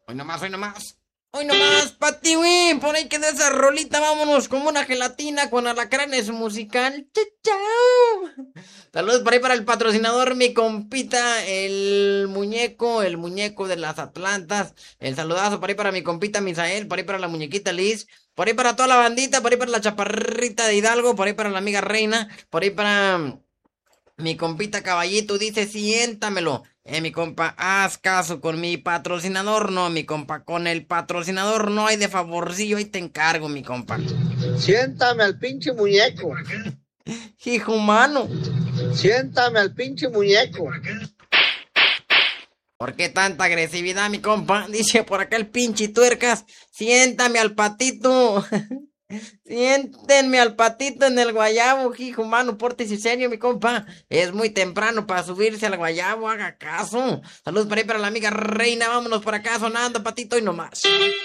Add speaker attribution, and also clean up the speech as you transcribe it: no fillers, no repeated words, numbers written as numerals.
Speaker 1: Hoy nomás, hoy nomás. Hoy nomás, Pati, güey. Por ahí quedó esa rolita. Vámonos como una gelatina con alacranes musical. Chao, chao. Saludos por ahí para el patrocinador, mi compita, el muñeco de las Atlantas. El saludazo por ahí para mi compita Misael, por ahí para la muñequita Liz, por ahí para toda la bandita, por ahí para la chaparrita de Hidalgo, por ahí para la amiga Reina, por ahí para mi compita Caballito dice, siéntamelo. Mi compa, haz caso con mi patrocinador, no, mi compa, con el patrocinador no hay de favorcillo, ahí te encargo, mi compa.
Speaker 2: Siéntame al pinche muñeco.
Speaker 1: Hijo humano,
Speaker 2: Siéntame al pinche muñeco.
Speaker 1: ¿por qué tanta agresividad, mi compa? Dice por acá el pinche tuercas, siéntame al patito. Siéntenme al patito en el guayabo, hijo humano, pórtese serio, mi compa. Es muy temprano para subirse al guayabo, haga caso. Saludos para ahí para la amiga Reina, vámonos por acá sonando, patito y nomás.